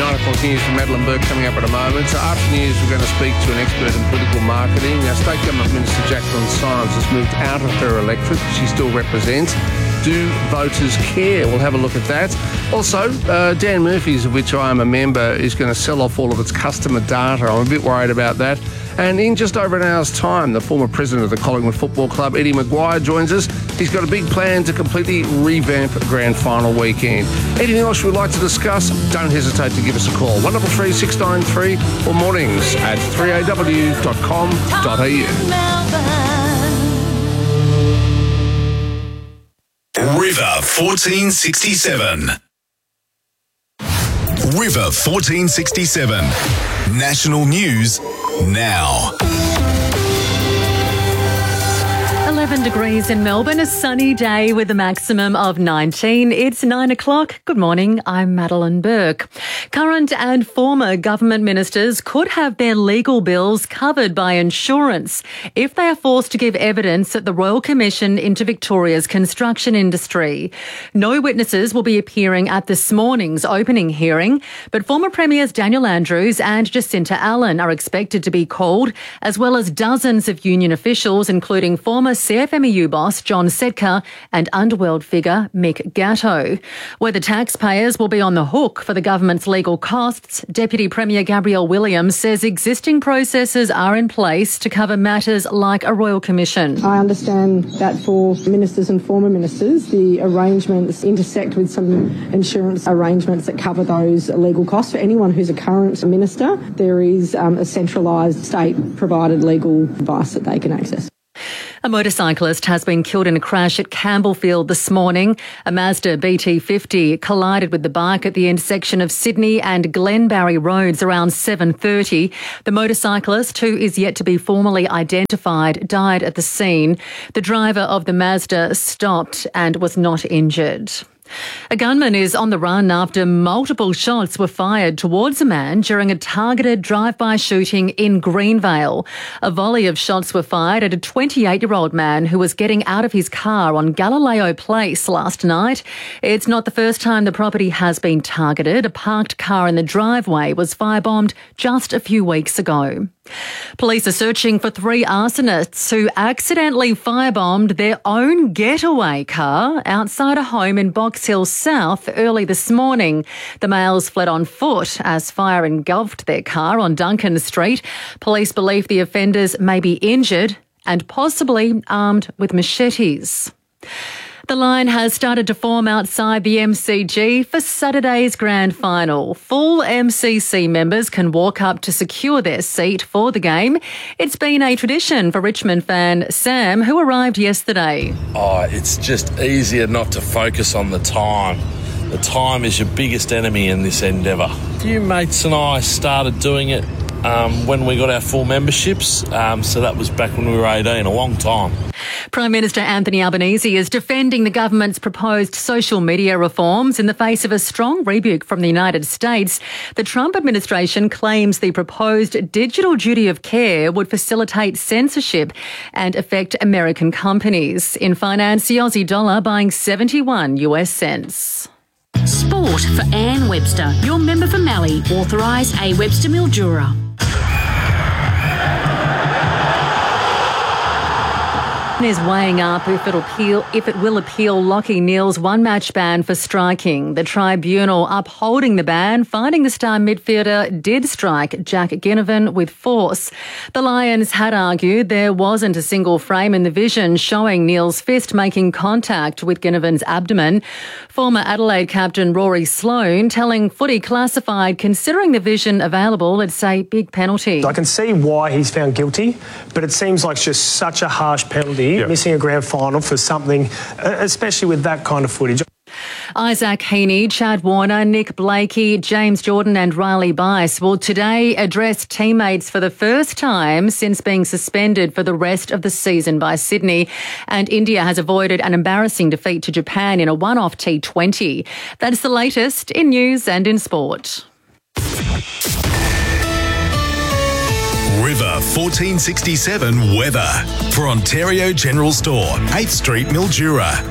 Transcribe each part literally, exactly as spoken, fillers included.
nine o'clock news from Madeline Burke coming up in a moment. So after news, we're going to speak to an expert in political marketing. Now, State Government Minister Jacqueline Symes has moved out of her electorate. She still represents. Do voters care? We'll have a look at that. Also, uh, Dan Murphy's, of which I am a member, is going to sell off all of its customer data. I'm a bit worried about that. And in just over an hour's time, the former president of the Collingwood Football Club, Eddie Maguire, joins us. He's got a big plan to completely revamp Grand Final weekend. Anything else you would like to discuss? Don't hesitate to give us a call. one three three, six nine three or mornings at three a w dot com dot a u. River fourteen sixty-seven. River fourteen sixty-seven. National news now. eleven degrees in Melbourne, a sunny day with a maximum of nineteen. It's nine o'clock. Good morning, I'm Madeline Burke. Current and former government ministers could have their legal bills covered by insurance if they are forced to give evidence at the Royal Commission into Victoria's construction industry. No witnesses will be appearing at this morning's opening hearing, but former Premiers Daniel Andrews and Jacinta Allen are expected to be called, as well as dozens of union officials, including former C F M E U boss John Setka and Underworld figure Mick Gatto. Whether taxpayers will be on the hook for the government's legal costs, Deputy Premier Gabrielle Williams says existing processes are in place to cover matters like a Royal Commission. I understand that for ministers and former ministers, the arrangements intersect with some insurance arrangements that cover those legal costs. For anyone who's a current minister, there is um, a centralised state-provided legal advice that they can access. A motorcyclist has been killed in a crash at Campbellfield this morning. A Mazda B T fifty collided with the bike at the intersection of Sydney and Glenbarry Roads around seven thirty. The motorcyclist, who is yet to be formally identified, died at the scene. The driver of the Mazda stopped and was not injured. A gunman is on the run after multiple shots were fired towards a man during a targeted drive-by shooting in Greenvale. A volley of shots were fired at a twenty-eight-year-old man who was getting out of his car on Galileo Place last night. It's not the first time the property has been targeted. A parked car in the driveway was firebombed just a few weeks ago. Police are searching for three arsonists who accidentally firebombed their own getaway car outside a home in Box Hill South early this morning. The males fled on foot as fire engulfed their car on Duncan Street. Police believe the offenders may be injured and possibly armed with machetes. The line has started to form outside the M C G for Saturday's grand final. Full M C C members can walk up to secure their seat for the game. It's been a tradition for Richmond fan Sam, who arrived yesterday. Oh, it's just easier not to focus on the time. The time is your biggest enemy in this endeavour. A few mates and I started doing it um, when we got our full memberships, um, so that was back when we were eighteen, a long time. Prime Minister Anthony Albanese is defending the government's proposed social media reforms in the face of a strong rebuke from the United States. The Trump administration claims the proposed digital duty of care would facilitate censorship and affect American companies. In finance, the Aussie dollar buying seventy-one US cents. Sport for Anne Webster, your member for Mallee, authorised A Webster Mildura. Is weighing up if it'll appeal, if it will appeal Lachie Neale's one-match ban for striking. The tribunal upholding the ban, finding the star midfielder did strike Jack Ginnivan with force. The Lions had argued there wasn't a single frame in the vision showing Neale's fist making contact with Ginnivan's abdomen. Former Adelaide captain Rory Sloane telling Footy Classified, considering the vision available, it's a big penalty. I can see why he's found guilty, but it seems like just such a harsh penalty. Yep. Missing a grand final for something, especially with that kind of footage. Isaac Heaney, Chad Warner, Nick Blakey, James Jordan and Riley Bice will today address teammates for the first time since being suspended for the rest of the season by Sydney. And India has avoided an embarrassing defeat to Japan in a one-off T twenty. That's the latest in news and in sport. River fourteen sixty-seven weather for Ontario General Store, eighth Street, Mildura.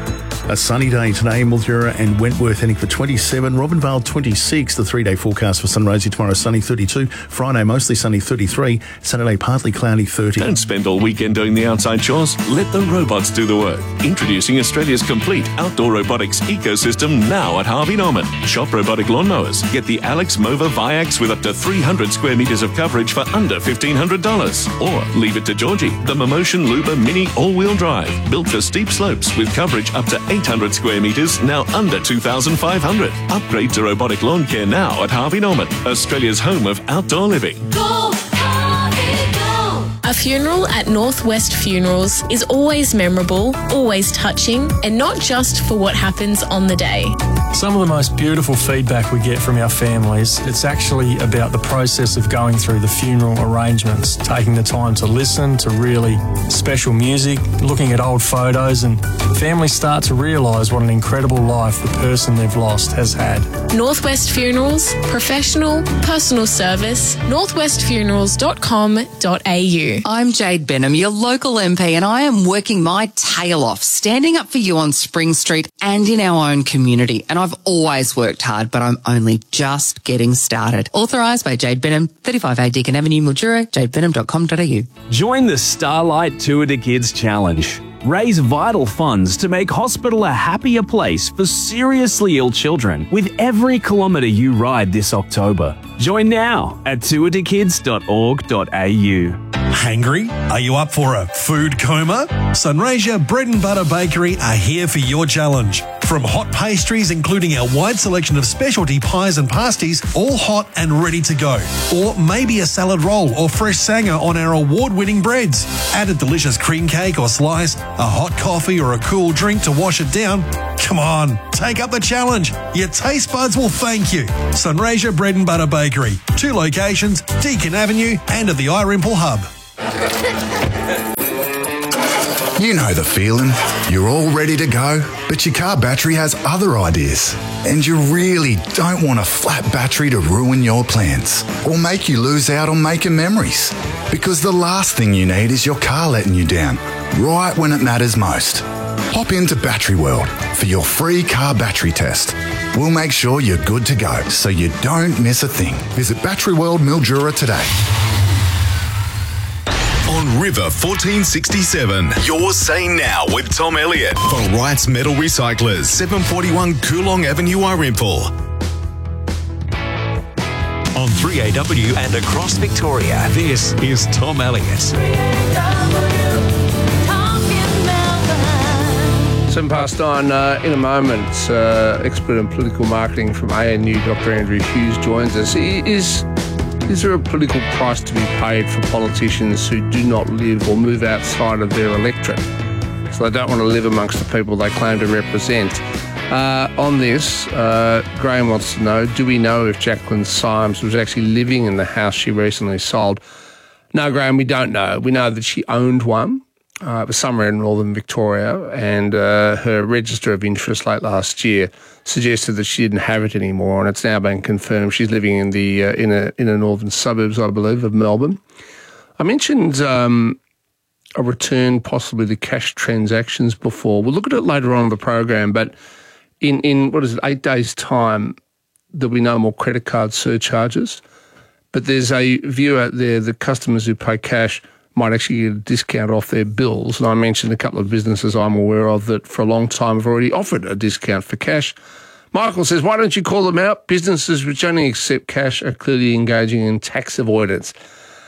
A sunny day today, Mildura and Wentworth heading for twenty-seven, Robinvale twenty-six. The three-day forecast for Sunraysia tomorrow, sunny thirty-two, Friday mostly sunny thirty-three, Saturday partly cloudy thirty. Don't spend all weekend doing the outside chores. Let the robots do the work. Introducing Australia's complete outdoor robotics ecosystem now at Harvey Norman. Shop robotic lawnmowers. Get the Alex Mova Viax with up to three hundred square metres of coverage for under fifteen hundred dollars. Or leave it to Georgie, the Momotion Luba Mini all-wheel drive, built for steep slopes with coverage up to eight hundred square metres, now under two thousand five hundred. Upgrade to robotic lawn care now at Harvey Norman, Australia's home of outdoor living. Go, Harvey, go! A funeral at Northwest Funerals is always memorable, always touching, and not just for what happens on the day. Some of the most beautiful feedback we get from our families, it's actually about the process of going through the funeral arrangements, taking the time to listen to really special music, looking at old photos, and families start to realise what an incredible life the person they've lost has had. Northwest Funerals, professional, personal service, northwest funerals dot com dot a u. I'm Jade Benham, your local M P, and I am working my tail off, standing up for you on Spring Street and in our own community. And I've always worked hard, but I'm only just getting started. Authorised by Jade Benham, thirty-five A Deakin Avenue, Mildura, jade benham dot com dot a u. Join the Starlight Tour to Kids Challenge. Raise vital funds to make hospital a happier place for seriously ill children with every kilometre you ride this October. Join now at tour to kids dot org dot a u. Hangry? Are you up for a food coma? Sunraysia Bread and Butter Bakery are here for your challenge. From hot pastries, including our wide selection of specialty pies and pasties, all hot and ready to go. Or maybe a salad roll or fresh sanger on our award-winning breads. Add a delicious cream cake or slice, a hot coffee or a cool drink to wash it down. Come on, take up the challenge. Your taste buds will thank you. Sunraysia Bread and Butter Bakery. Two locations, Deakin Avenue and at the iRimple Hub. You know the feeling. You're all ready to go, but your car battery has other ideas. And you really don't want a flat battery to ruin your plans or make you lose out on making memories. Because the last thing you need is your car letting you down, right when it matters most. Hop into Battery World for your free car battery test. We'll make sure you're good to go so you don't miss a thing. Visit Battery World Mildura today. On River fourteen sixty-seven, your Say Now with Tom Elliott for Wright's Metal Recyclers, seven forty-one Coolong Avenue, Irimple. On three A W and across Victoria, this is Tom Elliott. Seven past nine, uh, in a moment, uh, expert in political marketing from A N U, Doctor Andrew Hughes joins us. Is... Is there a political price to be paid for politicians who do not live or move outside of their electorate? So they don't want to live amongst the people they claim to represent. Uh, on this, uh, Graham wants to know, do we know if Jacqueline Symes was actually living in the house she recently sold? No, Graham, we don't know. We know that she owned one. Uh, it was somewhere in northern Victoria, and uh, her register of interest late last year suggested that she didn't have it anymore, and it's now been confirmed she's living in the uh, in a in a northern suburbs, I believe, of Melbourne. I mentioned um, a return possibly to cash transactions before. We'll look at it later on in the program, but in, in what is it, eight days' time, there'll be no more credit card surcharges. But there's a view out there that customers who pay cash might actually get a discount off their bills. And I mentioned a couple of businesses I'm aware of that for a long time have already offered a discount for cash. Michael says, why don't you call them out? Businesses which only accept cash are clearly engaging in tax avoidance.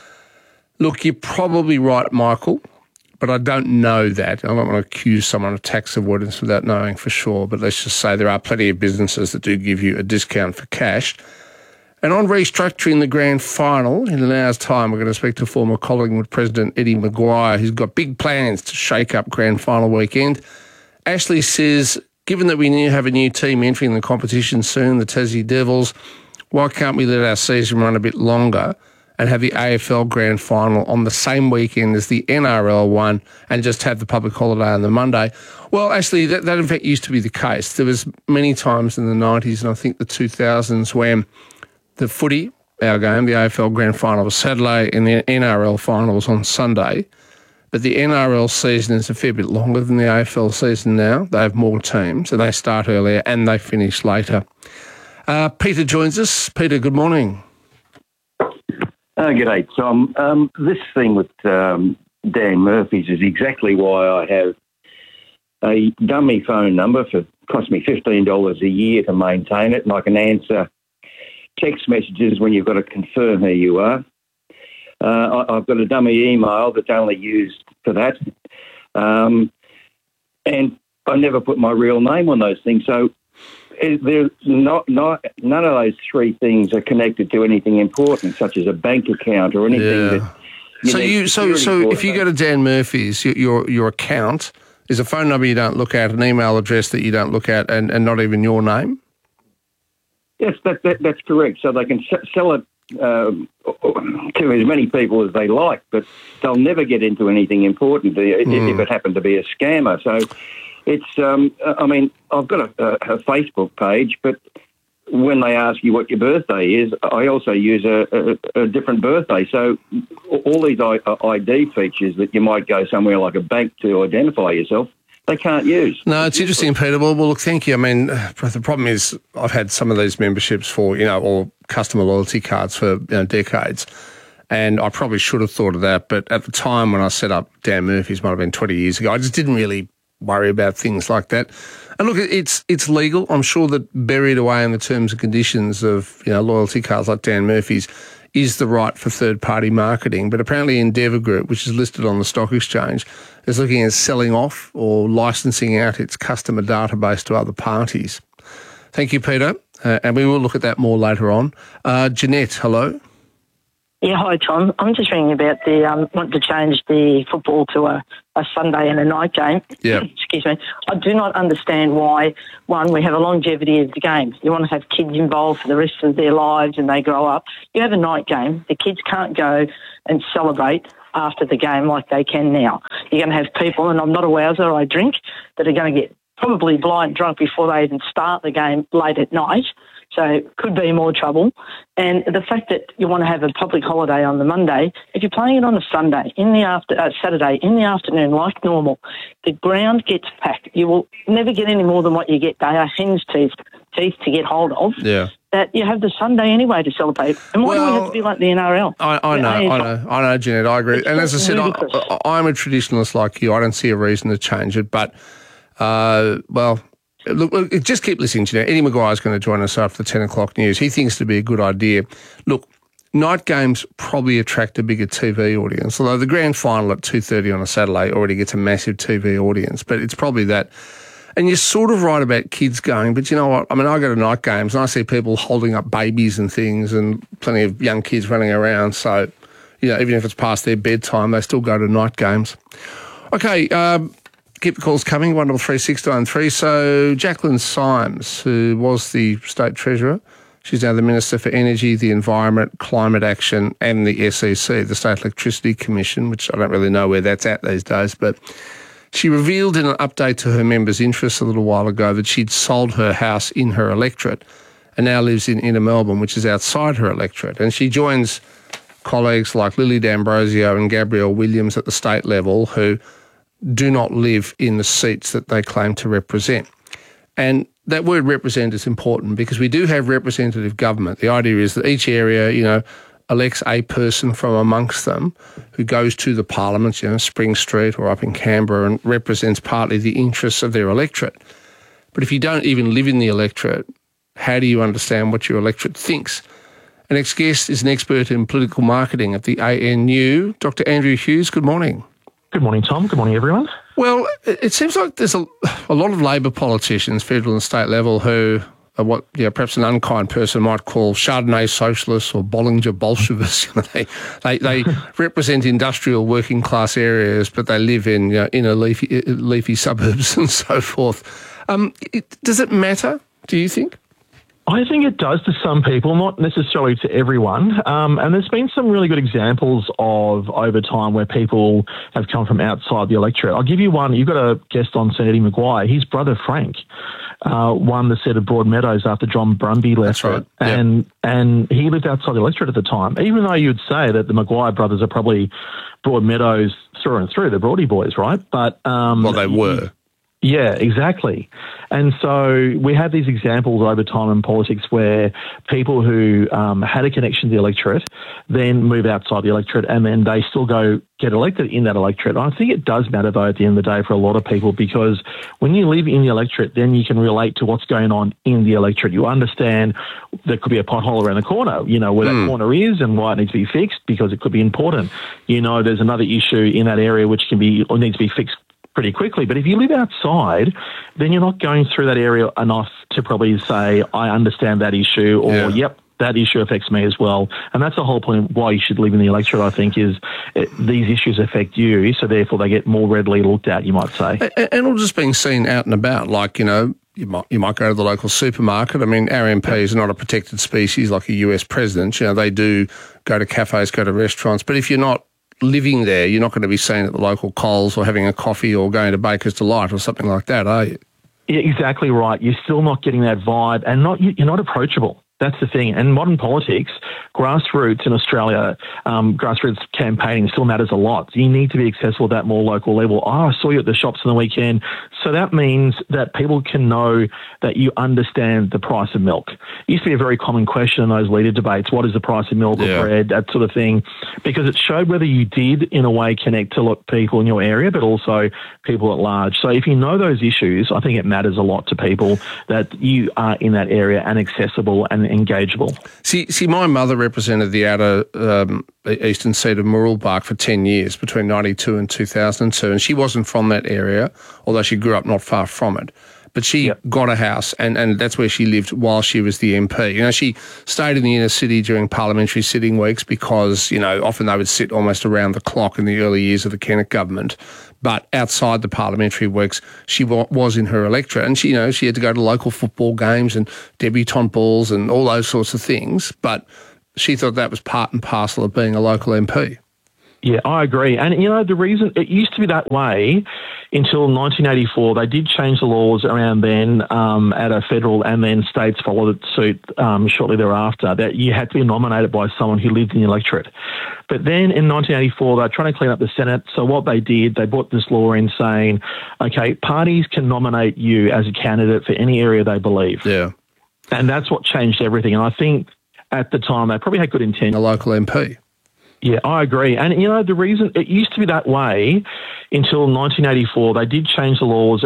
Look, you're probably right, Michael, but I don't know that. I don't want to accuse someone of tax avoidance without knowing for sure, but let's just say there are plenty of businesses that do give you a discount for cash. And on restructuring the grand final, in an hour's time, we're going to speak to former Collingwood President Eddie Maguire, who's got big plans to shake up grand final weekend. Ashley says, given that we now have a new team entering the competition soon, the Tassie Devils, why can't we let our season run a bit longer and have the A F L grand final on the same weekend as the N R L one and just have the public holiday on the Monday? Well, actually, that, that in fact used to be the case. There was many times in the nineties and I think the two thousands when the footy, our game, the A F L grand final was Saturday and the N R L final was on Sunday. But the N R L season is a fair bit longer than the A F L season now. They have more teams, and they start earlier and they finish later. Uh, Peter joins us. Peter, good morning. Uh, g'day, Tom. Um, this thing with um, Dan Murphy's is exactly why I have a dummy phone number for cost me fifteen dollars a year to maintain it, and I can answer text messages when you've got to confirm who you are. Uh, I, I've got a dummy email that's only used for that. Um, and I never put my real name on those things. So there's not, not, none of those three things are connected to anything important, such as a bank account or anything. Yeah. That you so you, so, so if you go to Dan Murphy's, your, your, your account is a phone number you don't look at, an email address that you don't look at, and, and not even your name? Yes, that, that, that's correct. So they can s- sell it Um, to as many people as they like, but they'll never get into anything important mm. if it happened to be a scammer. So it's, um, I mean, I've got a, a Facebook page, but when they ask you what your birthday is, I also use a, a, a different birthday. So all these I D features that you might go somewhere like a bank to identify yourself, they can't use. No, it's interesting, Peter. Well, well, look, thank you. I mean, the problem is I've had some of these memberships for, you know, or customer loyalty cards for, you know, decades, and I probably should have thought of that. But at the time when I set up Dan Murphy's, might have been twenty years ago, I just didn't really worry about things like that. And look, it's it's legal. I'm sure that buried away in the terms and conditions of, you know, loyalty cards like Dan Murphy's is the right for third-party marketing. But apparently Endeavour Group, which is listed on the stock exchange, is looking at selling off or licensing out its customer database to other parties. Thank you, Peter. Uh, and we will look at that more later on. Uh, Jeanette, hello. Yeah, hi, Tom. I'm just ringing about the um, want to change the football to a, a Sunday and a night game. Yeah. Excuse me. I do not understand why, one, we have a longevity of the game. You want to have kids involved for the rest of their lives and they grow up. You have a night game. The kids can't go and celebrate after the game like they can now. You're going to have people, and I'm not a wowser, I drink, that are going to get probably blind drunk before they even start the game late at night. So could be more trouble. And the fact that you want to have a public holiday on the Monday, if you're playing it on a Sunday, in the after uh, Saturday, in the afternoon, like normal, the ground gets packed. You will never get any more than what you get. They are hen's teeth, teeth to get hold of. Yeah. That you have the Sunday anyway to celebrate. And why well, do we have to be like the N R L? I, I know, I know, I know, Jeanette, I agree. It's and as I said, I, I'm a traditionalist like you. I don't see a reason to change it. But, uh, well... Look, look, just keep listening to that. Eddie Maguire's going to join us after the ten o'clock news. He thinks it'd be a good idea. Look, night games probably attract a bigger T V audience, although the grand final at two thirty on a Saturday already gets a massive T V audience, but it's probably that. And you're sort of right about kids going, but you know what? I mean, I go to night games and I see people holding up babies and things and plenty of young kids running around. So, you know, even if it's past their bedtime, they still go to night games. Okay, um... keep the calls coming, one double three six nine three. So Jacqueline Symes, who was the State Treasurer, she's now the Minister for Energy, the Environment, Climate Action and the S E C, the State Electricity Commission, which I don't really know where that's at these days, but she revealed in an update to her members' interests a little while ago that she'd sold her house in her electorate and now lives in inner Melbourne, which is outside her electorate. And she joins colleagues like Lily D'Ambrosio and Gabrielle Williams at the state level who do not live in the seats that they claim to represent. And that word represent is important because we do have representative government. The idea is that each area, you know, elects a person from amongst them who goes to the parliament, you know, Spring Street or up in Canberra, and represents partly the interests of their electorate. But if you don't even live in the electorate, how do you understand what your electorate thinks? Our next guest is an expert in political marketing at the A N U, Doctor Andrew Hughes. Good morning. Good morning, Tom. Good morning, everyone. Well, it seems like there's a, a lot of Labor politicians, federal and state level, who are what you know, perhaps an unkind person might call Chardonnay socialists or Bollinger Bolshevists. You know, they they, they represent industrial working class areas, but they live in you know, inner leafy, leafy suburbs and so forth. Um, it, does it matter, do you think? I think it does to some people, not necessarily to everyone. Um, and there's been some really good examples of over time where people have come from outside the electorate. I'll give you one. You've got a guest on, Senator Eddie Maguire. His brother Frank uh, won the seat of Broadmeadows after John Brumby left. That's right. it. And, yep. and he lived outside the electorate at the time, even though you'd say that the Maguire brothers are probably Broadmeadows through and through. They're Broady boys, right? But um, Well, they were. Yeah, exactly. And so we have these examples over time in politics where people who um, had a connection to the electorate then move outside the electorate and then they still go get elected in that electorate. I think it does matter, though, at the end of the day for a lot of people, because when you live in the electorate, then you can relate to what's going on in the electorate. You understand there could be a pothole around the corner, you know, where mm. that corner is and why it needs to be fixed because it could be important. You know, there's another issue in that area which can be or needs to be fixed pretty quickly. But if you live outside, then you're not going through that area enough to probably say, I understand that issue, or, yeah. yep, that issue affects me as well. And that's the whole point why you should live in the electorate, I think, is it, these issues affect you, so therefore they get more readily looked at, you might say. And, and all just being seen out and about, like, you know, You might, you might go to the local supermarket. I mean, our M Ps are not a protected species like a U S president. You know, they do go to cafes, go to restaurants. But if you're not living there, you're not going to be seen at the local Coles or having a coffee or going to Baker's Delight or something like that, are you? Yeah, exactly right. You're still not getting that vibe and not you're not approachable. That's the thing. And modern politics, grassroots in Australia, um, grassroots campaigning still matters a lot. You need to be accessible at that more local level. Oh, I saw you at the shops on the weekend. So that means that people can know that you understand the price of milk. It used to be a very common question in those leader debates. What is the price of milk yeah. or bread, that sort of thing, because it showed whether you did, in a way, connect to people in your area, but also people at large. So if you know those issues, I think it matters a lot to people that you are in that area and accessible and engageable. See, see, my mother represented the outer um, eastern seat of Mooroolbark for ten years, between ninety-two and two thousand two, and she wasn't from that area, although she grew up not far from it. But she yep. got a house, and, and that's where she lived while she was the M P. You know, she stayed in the inner city during parliamentary sitting weeks because, you know, often they would sit almost around the clock in the early years of the Kennett government. But outside the parliamentary weeks, she was in her electorate, and she, you know, she had to go to local football games and debutante balls and all those sorts of things. But she thought that was part and parcel of being a local M P. Yeah, I agree. And, you know, the reason it used to be that way until nineteen eighty-four, they did change the laws around then um, at a federal, and then states followed suit um, shortly thereafter, that you had to be nominated by someone who lived in the electorate. But then in nineteen eighty-four, they were trying to clean up the Senate. So what they did, they brought this law in saying, okay, parties can nominate you as a candidate for any area they believe. Yeah. And that's what changed everything. And I think at the time, they probably had good intent. A local M P. Yeah, I agree. And, you know, the reason it used to be that way until nineteen eighty-four, they did change the laws